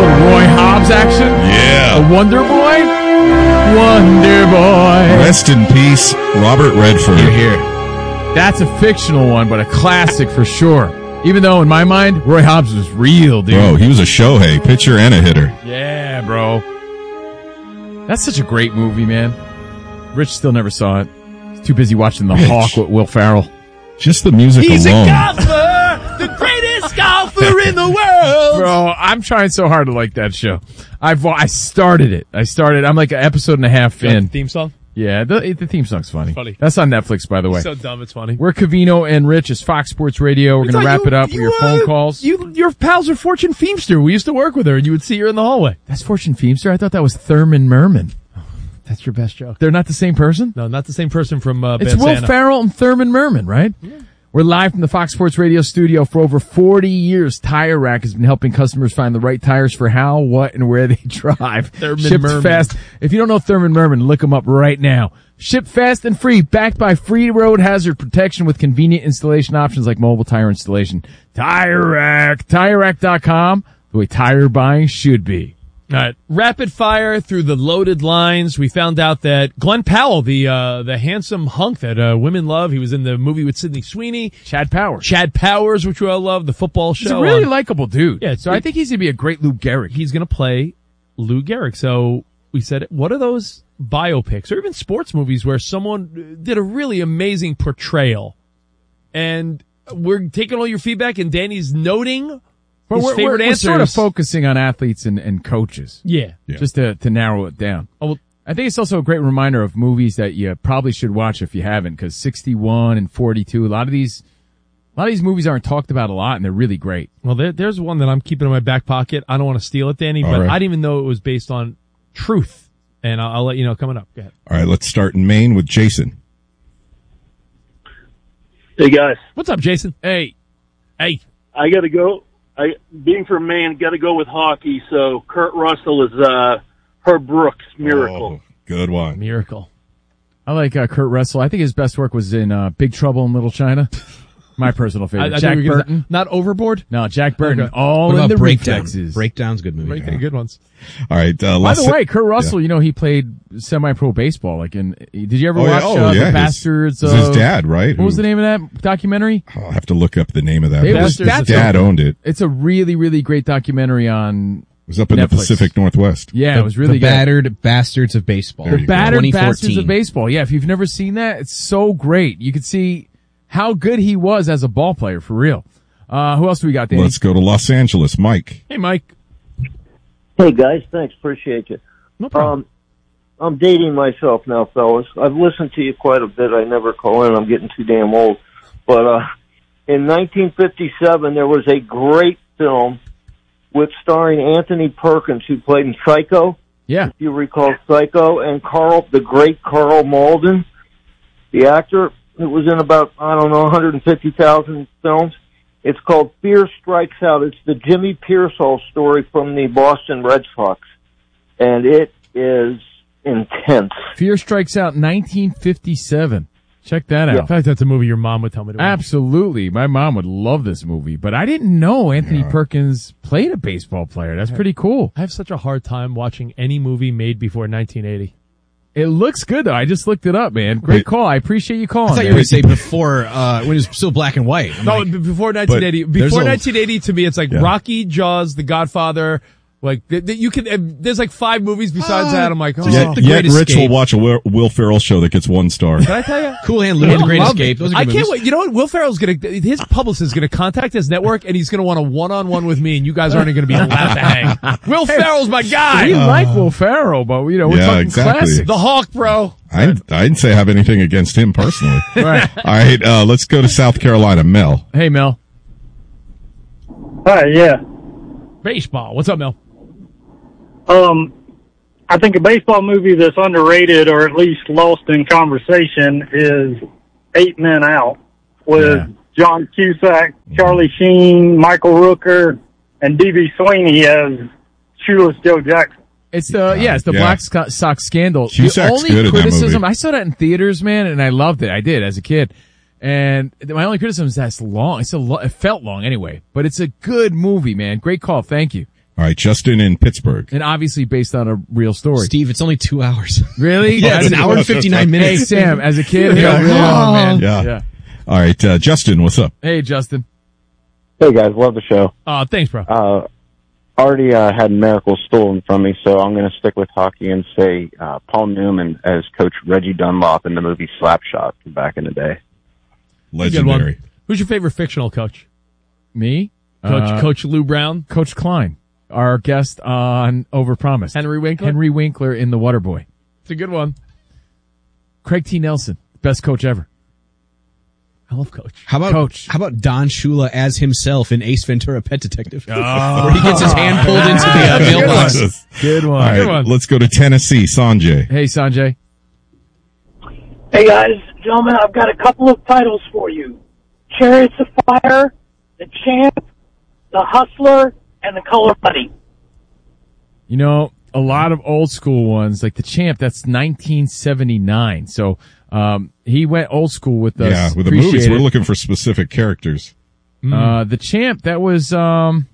little Roy Hobbs action. Yeah. A Wonder Boy. Wonder Boy. Rest in peace, Robert Redford. Here. That's a fictional one, but a classic for sure. Even though, in my mind, Roy Hobbs was real, dude. Bro, he was a Shohei, pitcher and a hitter. Yeah, bro. That's such a great movie, man. Rich still never saw it. He's too busy watching The Hawk with Will Ferrell. Just the music He's alone. a golfer, the greatest golfer in the world. Bro, I'm trying so hard to like that show. I started it. I'm like an episode and a half in. Theme song? Yeah, the theme song's funny. Funny. That's on Netflix, by the way. So dumb, it's funny. We're Covino and Rich. It's Fox Sports Radio. We're going to wrap it up with your phone calls. Your pals are Fortune Feimster. We used to work with her, and you would see her in the hallway. That's Fortune Feimster? I thought that was Thurman Merman. That's your best joke. They're not the same person? No, not the same person from It's Bad Will Santa. Ferrell and Thurman Merman, right? Yeah. We're live from the Fox Sports Radio studio. For over 40 years, Tire Rack has been helping customers find the right tires for how, what, and where they drive. Thurman Merman. Fast. If you don't know Thurman Merman, look him up right now. Shipped fast and free, backed by free road hazard protection with convenient installation options like mobile tire installation. Tire Rack. TireRack.com, the way tire buying should be. All right, rapid fire through the loaded lines. We found out that Glenn Powell, the handsome hunk that women love, he was in the movie with Sydney Sweeney. Chad Powers, which we all love, the football show. He's a really likable dude. Yeah, so I think he's going to be a great Lou Gehrig. He's going to play Lou Gehrig. So we said, what are those biopics or even sports movies where someone did a really amazing portrayal? And we're taking all your feedback, and Danny's noting but his favorite we're answers. sort of focusing on athletes and coaches. Yeah. Just to narrow it down. Oh, well, I think it's also a great reminder of movies that you probably should watch if you haven't, because 61 and 42, a lot of these movies aren't talked about a lot, and they're really great. Well, there's one that I'm keeping in my back pocket. I don't want to steal it, Danny, but right. I didn't even know it was based on truth. And I'll let you know coming up. Go ahead. All right, let's start in Maine with Jason. Hey guys, What's up, Jason? Hey, I got to go. Being from Maine, got to go with hockey. So Kurt Russell is Herb Brooks' Miracle. Oh, good one. Miracle. I like Kurt Russell. I think his best work was in Big Trouble in Little China. My personal favorite. I Jack think we're gonna- Burton. Not Overboard? No, Jack Burton. Okay. All What in about the Breakdown? reflexes. Breakdown's a good movie. Right, good ones. All right. By the way, Kurt Russell, he played semi-pro baseball. Did you ever watch The Bastards? His dad, right? What was the name of that documentary? I'll have to look up the name of that. It but was- his that's dad owned it. It's a really, really great documentary on It was up in Netflix. the Pacific Northwest. Yeah, it was really The good. Battered Bastards of Baseball. There The you go. Battered 2014. Bastards of Baseball. Yeah, if you've never seen that, it's so great. You could see how good he was as a ball player, for real. Who else do we got, Danny? Let's go to Los Angeles. Mike. Hey, Mike. Hey guys, thanks, appreciate you. No problem. I'm dating myself now, fellas. I've listened to you quite a bit. I never call in. I'm getting too damn old. But in 1957, there was a great film with starring Anthony Perkins, who played in Psycho. Yeah. If you recall Psycho, and the great Carl Malden, the actor who was in about 150,000 films. It's called Fear Strikes Out. It's the Jimmy Pearsall story from the Boston Red Sox, and it is intense. Fear Strikes Out, 1957. Check that out. I feel like that's a movie your mom would tell me to watch. Absolutely. My mom would love this movie, but I didn't know Anthony Perkins played a baseball player. That's pretty cool. I have such a hard time watching any movie made before 1980. It looks good, though. I just looked it up, man. Great call. I appreciate you calling. I thought you were going to say before, when it was still black and white. I'm No, like, before 1980. there's Before a- 1980, to me, it's like Rocky, Jaws, The Godfather. Like, you can, there's like 5 movies besides that. I'm like, oh. Yet The Rich Great Escape. will watch a Will Ferrell show that gets 1 star. Can I tell you? Cool Hand Luke, The Great Escape. Those are good I can't movies. wait. You know what? Will Ferrell's his publicist is gonna contact his network, and he's gonna want a one-on-one with me, and you guys aren't gonna be allowed to hang. Will Ferrell's my guy. We like Will Ferrell, but we're Yeah, talking exactly. classics. The Hawk, bro. I didn't say I have anything against him personally. Right. All right, let's go to South Carolina. Mel. Hey, Mel. Hi, yeah. Baseball. What's up, Mel? I think a baseball movie that's underrated or at least lost in conversation is 8 Men Out with John Cusack, Charlie Sheen, Michael Rooker, and D.B. Sweeney as Shoeless Joe Jackson. It's the Black Sox scandal. Cusack's the only good in that criticism, movie. I saw that in theaters, man, and I loved it. I did as a kid. And my only criticism is that's long. It felt long anyway, but it's a good movie, man. Great call. Thank you. All right, Justin in Pittsburgh. And obviously based on a real story. Steve, it's only 2 hours. Really? Yeah, it's an hour and 59 Hey, minutes. Sam, as a kid, Yeah. oh, man. Yeah. All right, Justin, what's up? Hey, Justin. Hey guys, love the show. Thanks, bro. Already had Miracle stolen from me, so I'm going to stick with hockey and say Paul Newman as Coach Reggie Dunlop in the movie Slapshot from back in the day. Legendary. Who's your favorite fictional coach? Me? Coach Lou Brown? Coach Klein, our guest on Overpromised. Henry Winkler? Henry Winkler in The Waterboy. It's a good one. Craig T. Nelson, best coach ever. I love Coach. How about Coach. How about Don Shula as himself in Ace Ventura: Pet Detective, where he gets his hand pulled into the mailbox? Good one. All right, Good one. let's go to Tennessee. Sanjay. Hey, Sanjay. Hey guys, gentlemen, I've got a couple of titles for you. Chariots of Fire, The Champ, The Hustler, and The Color Money. You know, a lot of old school ones, like The Champ, that's 1979. So, he went old school with us. Yeah, with the Appreciate movies, it. we're looking for specific characters. The Champ, that was, who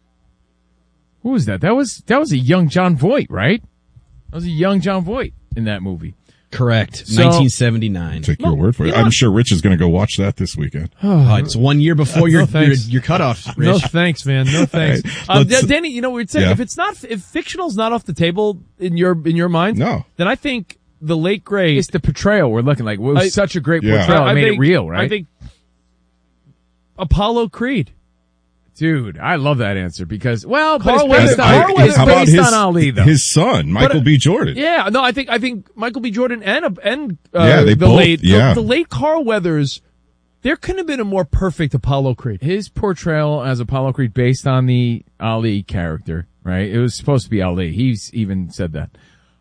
was that? That was a young John Voight, right? That was a young John Voight in that movie. Correct. So- 1979. Take your word for it. you know I'm what? sure Rich is going to go watch that this weekend. It's 1 year before your thanks. cutoff, Rich. No thanks, man. No thanks. All right, let's- Danny, you know, we'd say Yeah. if fictional's not off the table in your mind, No. then I think the late great. It's the portrayal we're looking like. It was such a great Yeah. portrayal. It made think, it real, right? I think Apollo Creed. Dude, I love that answer because, well, but Carl it's Weathers- based on, Carl Weathers- it's How about based on Ali, though. his son, Michael But, B. Jordan? Yeah, no, I think Michael B. Jordan and Yeah, they the both- late yeah. the late Carl Weathers. There couldn't have been a more perfect Apollo Creed. His portrayal as Apollo Creed based on the Ali character, right? It was supposed to be Ali. He's even said that.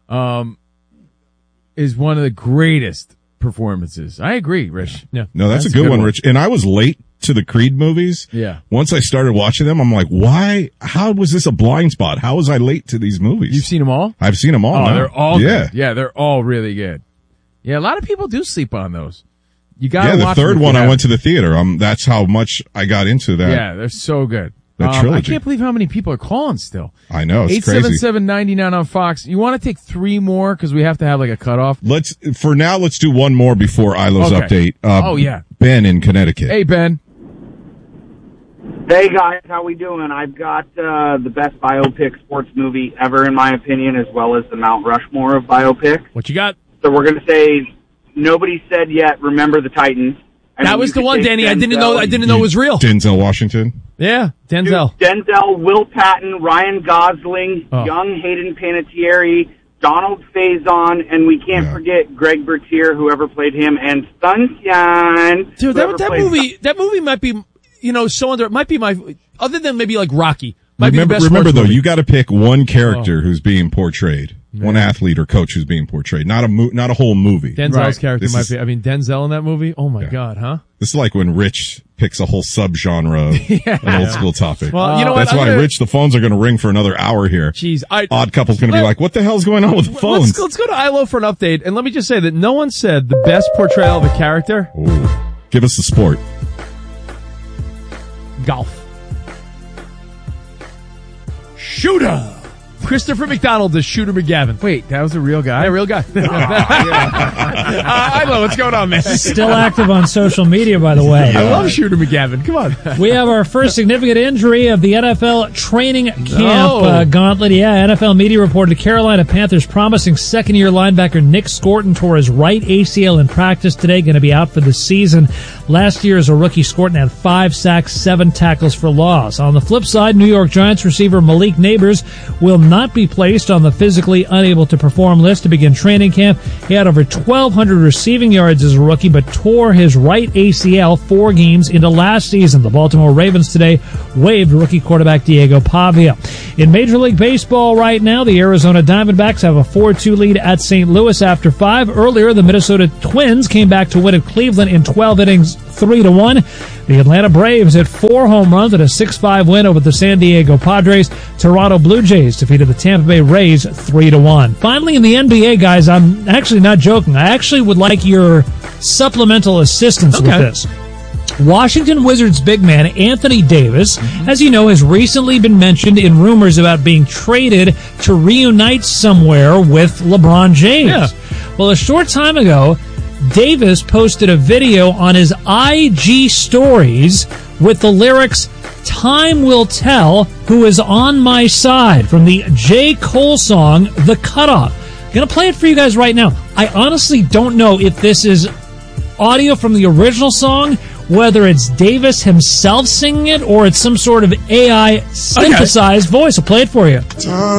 Is one of the greatest performances. I agree, Rich. Yeah. No, that's a good one, Rich. And I was late to the Creed movies. Yeah. Once I started watching them, I'm like, why? How was this a blind spot? How was I late to these movies? You've seen them all? I've seen them all. Oh, now. they're all yeah. good. Yeah, they're all really good. Yeah, a lot of people do sleep on those. You gotta Yeah, the watch them third if you one I haven't. went to the theater. That's how much I got into that. Yeah, they're so good. That I trilogy. can't believe how many people are calling still. I know, it's crazy. 877-99 on Fox. You want to take three more because we have to have like a cutoff? Let's do one more before Ilo's Okay. update. Ben in Connecticut. Hey, Ben. Hey guys, how we doing? I've got the best biopic sports movie ever, in my opinion, as well as the Mount Rushmore of biopic. What you got? So we're going to say Nobody Said Yet, Remember the Titans. I That mean, was you the could one, take Danny. I didn't Denzel know it was real. Denzel Washington. Yeah, Denzel. Denzel, Will Patton, Ryan Gosling, Oh. young Hayden Panettiere, Donald Faison, and we can't forget Greg Bertier, whoever played him, and Sunshine. Dude, whoever that played- movie might be, so under. It might be my, other than maybe like Rocky. Might be the best Remember sports though, movie. you got to pick one character who's being portrayed, one athlete or coach who's being portrayed, not a whole movie. Denzel's character This might is- be. I mean, Denzel in that movie. Oh my God, huh? This is like when Rich picks a whole subgenre of an old school topic. Well, you know what? That's I'm why, gonna- Rich, the phones are going to ring for another hour here. Jeez, Odd Couple's going to be like, what the hell's going on with the phones? Let's go to ILO for an update, and let me just say that no one said the best portrayal of a character. Ooh. Give us the sport. Golf. Shooter. Christopher McDonald as Shooter McGavin. Wait, that was a real guy? Yeah, real guy. ILO, what's going on, man? Still active on social media, by the way. I love Shooter McGavin. Come on. We have our first significant injury of the NFL training camp No. gauntlet. Yeah, NFL media reported Carolina Panthers promising second-year linebacker Nick Scorton tore his right ACL in practice today, going to be out for the season. Last year as a rookie, Scorton had 5 sacks, 7 tackles for loss. On the flip side, New York Giants receiver Malik Neighbors will not be placed on the physically unable to perform list to begin training camp. He had over 1,200 receiving yards as a rookie, but tore his right ACL 4 games into last season. The Baltimore Ravens today waived rookie quarterback Diego Pavia. In Major League Baseball right now, the Arizona Diamondbacks have a 4-2 lead at St. Louis after 5. Earlier, the Minnesota Twins came back to win at Cleveland in 12 innings, 3-1. The Atlanta Braves hit 4 home runs at a 6-5 win over the San Diego Padres. Toronto Blue Jays defeated the Tampa Bay Rays 3-1. Finally, in the NBA, guys, I'm actually not joking. I actually would like your supplemental assistance with this. Washington Wizards big man Anthony Davis, as you know, has recently been mentioned in rumors about being traded to reunite somewhere with LeBron James. Yeah. Well, a short time ago, Davis posted a video on his IG stories with the lyrics, "Time will tell who is on my side," from the J. Cole song, The Cutoff. Gonna play it for you guys right now. I honestly don't know if this is audio from the original song, whether it's Davis himself singing it, or it's some sort of AI synthesized voice. I'll play it for you.